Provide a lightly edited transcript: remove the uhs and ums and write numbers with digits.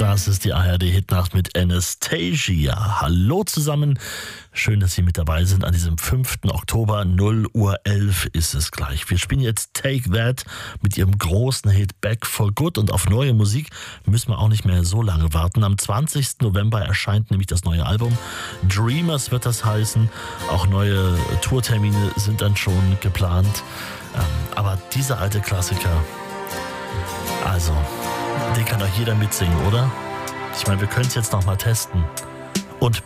Das ist die ARD-Hitnacht mit Anastasia. Hallo zusammen. Schön, dass Sie mit dabei sind an diesem 5. Oktober. 0:11 ist es gleich. Wir spielen jetzt Take That mit ihrem großen Hit Back for Good. Und auf neue Musik müssen wir auch nicht mehr so lange warten. Am 20. November erscheint nämlich das neue Album. Dreamers wird das heißen. Auch neue Tourtermine sind dann schon geplant. Aber dieser alte Klassiker, also, den kann doch jeder mitsingen, oder? Ich meine, wir können es jetzt noch mal testen.